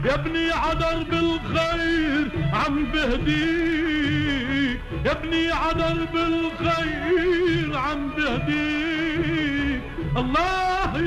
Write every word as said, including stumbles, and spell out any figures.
يا ابني عدر بالخير عم بهديك، يا ابني عدر بالخير عم بهديك. الله